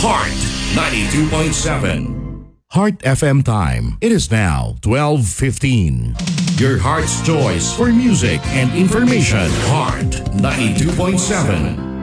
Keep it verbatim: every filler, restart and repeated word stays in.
Heart ninety-two point seven. Heart F M time. It is now twelve fifteen. Your heart's choice for music and information. Heart ninety-two point seven.